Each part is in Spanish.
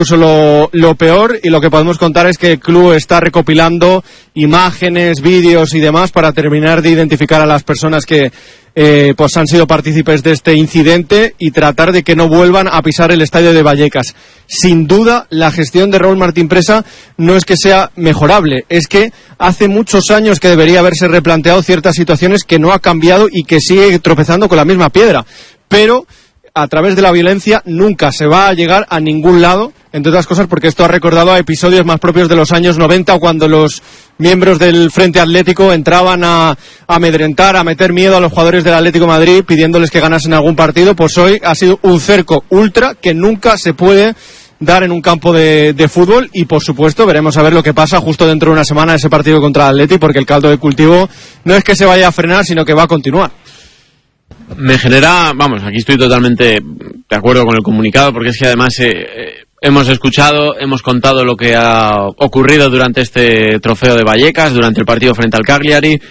lo peor, y lo que podemos contar es que el club está recopilando imágenes, vídeos y demás para terminar de identificar a las personas que pues han sido partícipes de este incidente y tratar de que no vuelvan a pisar el estadio de Vallecas. Sin duda, la gestión de Raúl Martín Presa no es que sea mejorable, es que hace muchos años que debería haberse replanteado ciertas situaciones que no ha cambiado y que sigue tropezando con la misma piedra. Pero a través de la violencia nunca se va a llegar a ningún lado, entre otras cosas porque esto ha recordado a episodios más propios de los años 90, cuando los miembros del Frente Atlético entraban a amedrentar, a meter miedo a los jugadores del Atlético de Madrid pidiéndoles que ganasen algún partido. Pues hoy ha sido un cerco ultra que nunca se puede dar en un campo de fútbol, y por supuesto veremos a ver lo que pasa justo dentro de una semana ese partido contra el Atleti, porque el caldo de cultivo no es que se vaya a frenar, sino que va a continuar. Me genera, vamos, aquí estoy totalmente de acuerdo con el comunicado, porque es que además hemos escuchado, hemos contado lo que ha ocurrido durante este trofeo de Vallecas, durante el partido frente al Cagliari,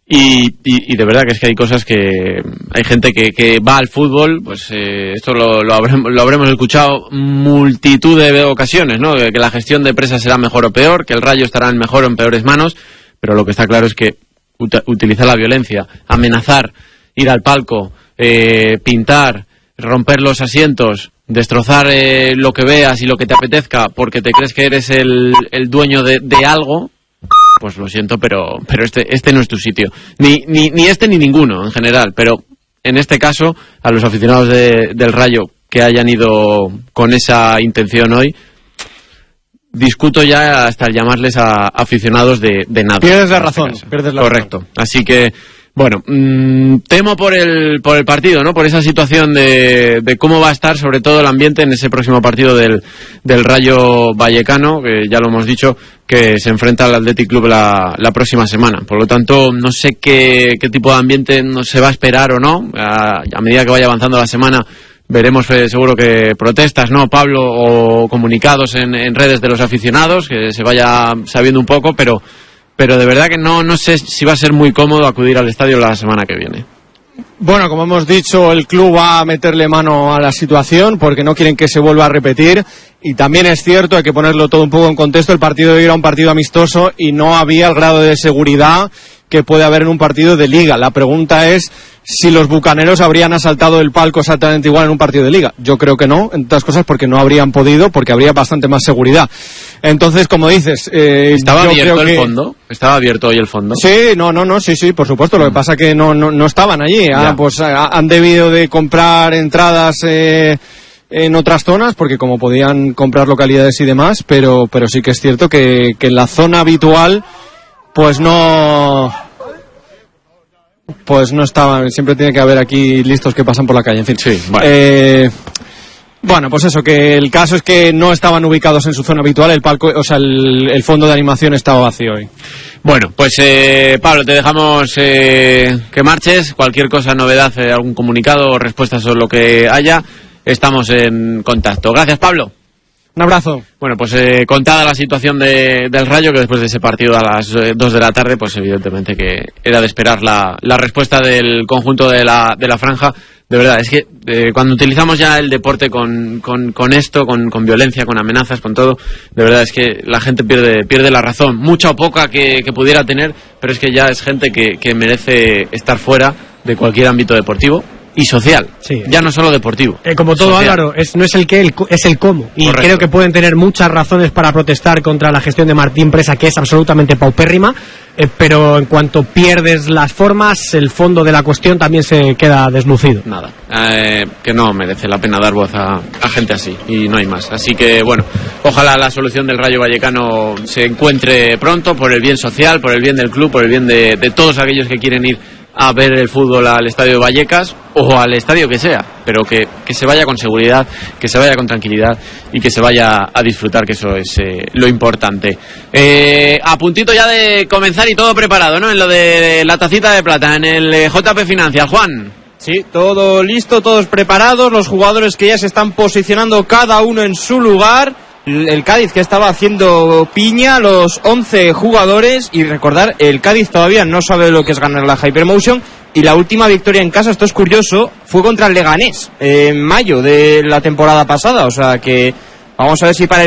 y de verdad que es que hay cosas que hay gente que va al fútbol, pues esto lo habremos escuchado multitud de ocasiones, ¿no? Que la gestión de Presa será mejor o peor, que el Rayo estará en mejor o en peores manos, pero lo que está claro es que utilizar la violencia, amenazar, ir al palco, pintar, romper los asientos, destrozar lo que veas y lo que te apetezca porque te crees que eres el dueño de algo, pues lo siento, pero este no es tu sitio. Ni este ni ninguno en general, pero en este caso a los aficionados del Rayo que hayan ido con esa intención hoy, discuto ya hasta llamarles a aficionados de nada. Pierdes la razón. Correcto. Así que bueno, temo por el partido, ¿no? Por esa situación de cómo va a estar, sobre todo el ambiente en ese próximo partido del Rayo Vallecano, que ya lo hemos dicho, que se enfrenta al Athletic Club la próxima semana. Por lo tanto, no sé qué tipo de ambiente se va a esperar o no. A medida que vaya avanzando la semana, veremos seguro que protestas, ¿no, Pablo? O comunicados en redes de los aficionados, que se vaya sabiendo un poco, pero de verdad que no sé si va a ser muy cómodo acudir al estadio la semana que viene. Bueno, como hemos dicho, el club va a meterle mano a la situación porque no quieren que se vuelva a repetir, y también es cierto, hay que ponerlo todo un poco en contexto, el partido de hoy era un partido amistoso y no había el grado de seguridad que puede haber en un partido de Liga. La pregunta es si los bucaneros habrían asaltado el palco exactamente igual en un partido de Liga. Yo creo que no, entre otras cosas porque no habrían podido, porque habría bastante más seguridad. Entonces, como dices, ¿estaba abierto el fondo? ¿Estaba abierto hoy el fondo? Sí, sí, por supuesto. Lo que pasa es que no estaban allí. Pues han debido de comprar entradas en otras zonas, porque como podían comprar localidades y demás, pero sí que es cierto que en la zona habitual pues no estaban. Siempre tiene que haber aquí listos que pasan por la calle, en fin. Sí, vale. Bueno, pues eso, que el caso es que no estaban ubicados en su zona habitual, el palco, o sea, el fondo de animación estaba vacío hoy. Bueno, pues Pablo, te dejamos que marches. Cualquier cosa, novedad, algún comunicado o respuestas o lo que haya, estamos en contacto. Gracias, Pablo. Un abrazo. Bueno, pues contada la situación del Rayo, que después de ese partido a las 2 de la tarde, pues evidentemente que era de esperar la respuesta del conjunto de la franja. De verdad, es que cuando utilizamos ya el deporte con esto, con violencia, con amenazas, con todo, de verdad es que la gente pierde la razón, mucha o poca que pudiera tener, pero es que ya es gente que merece estar fuera de cualquier ámbito deportivo y social, sí. Ya no solo deportivo. Como todo, social. Álvaro, no es el qué, es el cómo. Y correcto. Creo que pueden tener muchas razones para protestar contra la gestión de Martín Presa, que es absolutamente paupérrima, pero en cuanto pierdes las formas, el fondo de la cuestión también se queda deslucido. Nada, que no merece la pena dar voz a gente así, y no hay más. Así que, bueno, ojalá la solución del Rayo Vallecano se encuentre pronto, por el bien social, por el bien del club, por el bien de todos aquellos que quieren ir a ver el fútbol al estadio de Vallecas o al estadio que sea, pero que se vaya con seguridad, que se vaya con tranquilidad y que se vaya a disfrutar, que eso es lo importante. A puntito ya de comenzar y todo preparado, ¿no? En lo de la tacita de plata, en el JP Financial. Juan. Sí, todo listo, todos preparados, los jugadores que ya se están posicionando cada uno en su lugar. El Cádiz que estaba haciendo piña, los 11 jugadores, y recordar, el Cádiz todavía no sabe lo que es ganar la Hypermotion, y la última victoria en casa, esto es curioso, fue contra el Leganés en mayo de la temporada pasada, o sea que Vamos a ver si para